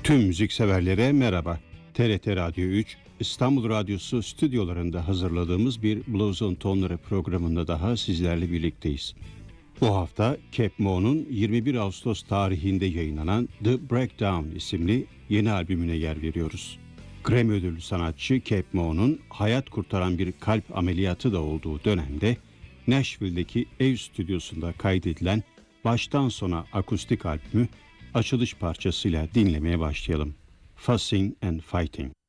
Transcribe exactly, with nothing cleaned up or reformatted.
Tüm müzikseverlere merhaba. T R T Radyo üç, İstanbul Radyosu stüdyolarında hazırladığımız bir Blues'un Tonları programında daha sizlerle birlikteyiz. Bu hafta Cape Mo'nun yirmi bir Ağustos tarihinde yayınlanan The Breakdown isimli yeni albümüne yer veriyoruz. Grammy ödüllü sanatçı Cape Mo'nun hayat kurtaran bir kalp ameliyatı da olduğu dönemde Nashville'deki ev stüdyosunda kaydedilen baştan sona akustik albümü açılış parçasıyla dinlemeye başlayalım. Fussing and Fighting.